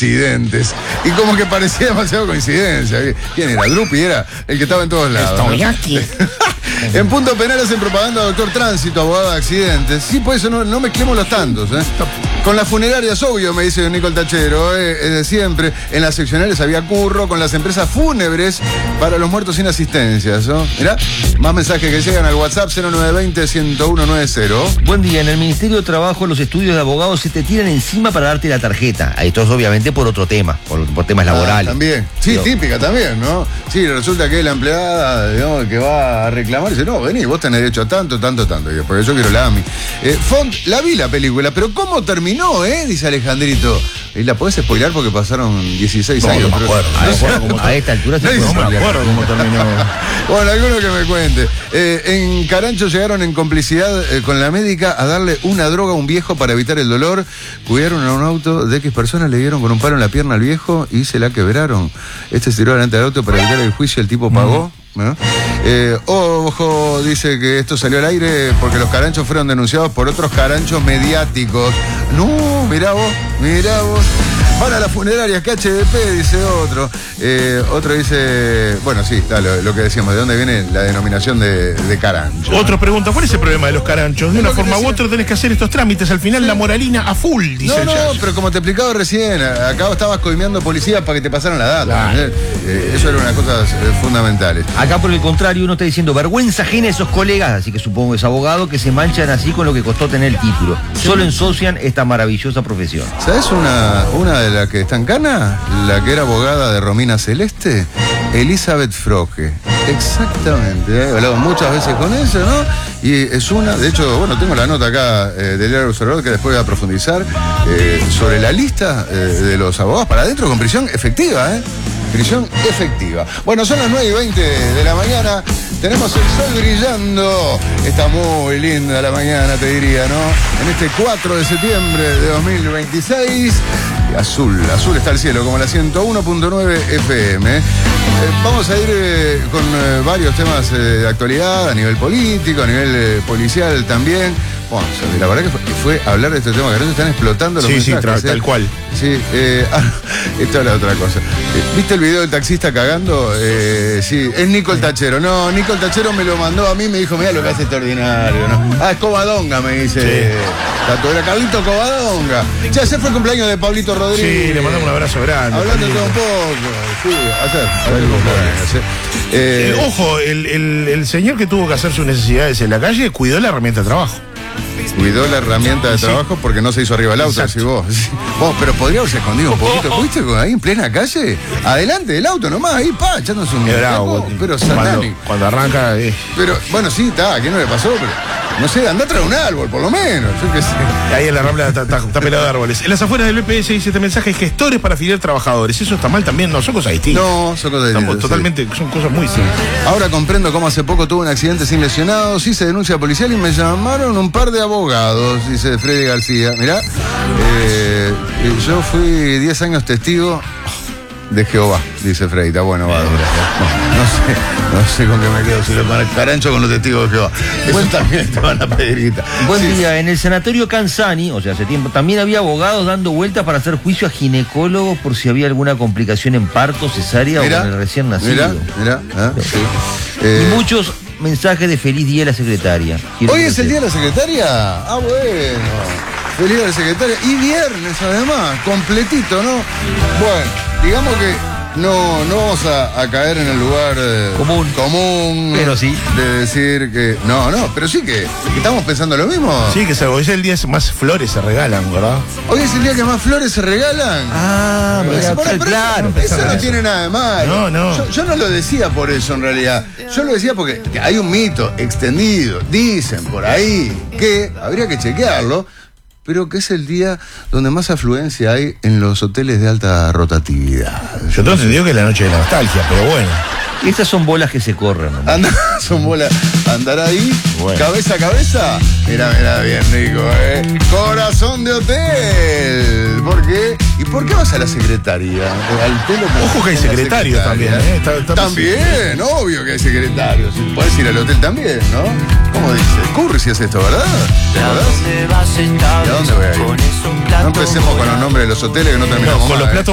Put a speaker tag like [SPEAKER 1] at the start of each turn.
[SPEAKER 1] accidentes. Y como que parecía demasiado coincidencia. ¿Quién era? Drupi era el que estaba en todos lados.
[SPEAKER 2] Estoy aquí.
[SPEAKER 1] En Punto Penal hacen propaganda Doctor Tránsito, abogado de accidentes. Sí, por eso no mezclemos los tantos, ¿eh? Con las funerarias, obvio, me dice Nico el Tachero, es de siempre. En las seccionales había curro con las empresas fúnebres para los muertos sin asistencias, ¿no? Mirá, más mensajes que llegan al WhatsApp 0920-10190.
[SPEAKER 3] Buen día, en el Ministerio de Trabajo los estudios de abogados se te tiran encima para darte la tarjeta. Esto es obviamente por otro tema, por temas laborales.
[SPEAKER 1] También, sí, pero típica también, ¿no? Sí, resulta que la empleada, digamos, que va a reclamar, dice, no, vení, vos tenés derecho a tanto. Y después yo quiero la AMI. Font, la vi la película, pero ¿cómo terminó, dice Alejandrito? ¿Y la podés spoilar porque pasaron 16 años?
[SPEAKER 3] No me acuerdo. A esta altura se
[SPEAKER 2] no me acuerdo cómo terminó.
[SPEAKER 1] Bueno, alguno que me cuente. En Carancho llegaron en complicidad con la médica a darle una droga a un viejo para evitar el dolor. Cuidaron a un auto de X personas, le dieron con un palo en la pierna al viejo y se la quebraron. Este se tiró delante del auto para evitar el juicio, el tipo pagó. ¿No? Ojo, dice que esto salió al aire porque los caranchos fueron denunciados por otros caranchos mediáticos. No, mirá vos. Para las funerarias que HDP, dice otro. Otro dice, bueno, sí, está lo que decíamos, ¿de dónde viene la denominación de carancho?
[SPEAKER 2] Otro pregunta, ¿cuál es el problema de los caranchos? De una forma u otra tenés que hacer estos trámites, al final la moralina a full, dice el Chacho.
[SPEAKER 1] Pero como te explicaba recién, acá estabas coimeando policías para que te pasaran la data.
[SPEAKER 2] Claro.
[SPEAKER 1] Eso era una de las cosas fundamentales.
[SPEAKER 3] Acá por el contrario uno está diciendo vergüenza ajena a esos colegas, así que supongo que es abogado, que se manchan así con lo que costó tener el título. Solo ensucian esta maravillosa profesión.
[SPEAKER 1] ¿Sabes una de las que está en cana? La que era abogada de Romina Celeste, Elizabeth Froge. Exactamente, he hablado muchas veces con ella, ¿no? Y es una, de hecho, bueno, tengo la nota acá del Diario Observador que después voy a profundizar sobre la lista de los abogados para adentro con prisión efectiva, prisión efectiva. Bueno, son las 9:20 de la mañana. Tenemos el sol brillando. Está muy linda la mañana, te diría, ¿no? En este 4 de septiembre de 2026. Azul está el cielo, como la 101.9 FM. Vamos a ir con varios temas de actualidad, a nivel político, a nivel policial también. Bueno, la verdad que fue hablar de este tema, que ahora están explotando los mensajes.
[SPEAKER 2] Sí, tal cual.
[SPEAKER 1] Sí, esto era otra cosa. ¿Viste el video del taxista cagando? Sí, es Nico el Tachero. No, Nico el Tachero me lo mandó a mí, me dijo, mirá lo que hace extraordinario, ¿no? Es Covadonga, me dice. Sí. Era Carlito Covadonga. Ya ayer fue el cumpleaños de Pablito Rodríguez.
[SPEAKER 2] Sí, le mandamos un abrazo grande.
[SPEAKER 1] Hablando todo un poco. Sí, ayer cumpleaños.
[SPEAKER 2] Ojo, el señor que tuvo que hacer sus necesidades en la calle cuidó la herramienta de trabajo.
[SPEAKER 1] Cuidó la herramienta de trabajo porque no se hizo arriba el auto, así vos. Pero podría haberse escondido un poquito. ¿Fuiste ahí en plena calle? Adelante del auto nomás, ahí, echándose un
[SPEAKER 2] bravo.
[SPEAKER 1] Pero satánico.
[SPEAKER 2] Cuando arranca.
[SPEAKER 1] Pero, bueno, sí, ¿a quién no le pasó? Pero, no sé, andá tras un árbol, por lo menos. Yo qué sé.
[SPEAKER 2] Ahí en la Rambla está pelado de árboles. En las afueras del BPS dice este mensaje: gestores para afiliar trabajadores. Eso está mal también, no, son cosas distintas.
[SPEAKER 1] No, son cosas distintas.
[SPEAKER 2] Totalmente, son cosas muy simples.
[SPEAKER 1] Ahora comprendo cómo hace poco tuvo un accidente sin lesionados, hice denuncia policial y me llamaron un par de abogados, dice Freddy García. Mirá, yo fui 10 años testigo de Jehová, dice Freddy. Está bueno, va. No sé con qué me quedo, si lo carancho con los testigos de Jehová. Eso también te van a pedir.
[SPEAKER 3] Buen día, en el sanatorio Canzani, o sea, hace tiempo, también había abogados dando vueltas para hacer juicio a ginecólogos por si había alguna complicación en parto, cesárea o con el recién nacido.
[SPEAKER 1] Mirá. Sí.
[SPEAKER 3] Y muchos mensajes de feliz día a la secretaria.
[SPEAKER 1] ¿Hoy es el día de la secretaria? Ah, bueno. Feliz día de la secretaria. Y viernes, además, completito, ¿no? Bueno, digamos que no vamos a caer en el lugar común,
[SPEAKER 3] pero sí,
[SPEAKER 1] de decir que no, pero sí que estamos pensando lo mismo.
[SPEAKER 2] Sí, que hoy es el día que más flores se regalan, ¿verdad?
[SPEAKER 1] Hoy es el día que más flores se regalan.
[SPEAKER 3] Claro.
[SPEAKER 1] Eso no tiene nada de malo.
[SPEAKER 2] No.
[SPEAKER 1] Yo no lo decía por eso en realidad. Yo lo decía porque hay un mito extendido, dicen por ahí, que habría que chequearlo, pero que es el día donde más afluencia hay en los hoteles de alta rotatividad.
[SPEAKER 2] Yo tengo entendido que es la noche de la nostalgia, pero bueno.
[SPEAKER 3] Estas son bolas que se corren, ¿no?
[SPEAKER 1] Son bolas. Andar ahí, bueno, cabeza a cabeza. Mira bien rico, Corazón de hotel. ¿Por qué? ¿Y por qué vas a la secretaría? Al telo.
[SPEAKER 2] Ojo que hay secretarios también,
[SPEAKER 1] También, obvio que hay secretarios. Puedes ir al hotel también, ¿no? ¿Cómo dice? Curry si hace esto, ¿verdad? ¿A dónde voy a ir? No empecemos con los nombres de los hoteles que no terminamos.
[SPEAKER 2] Con los platos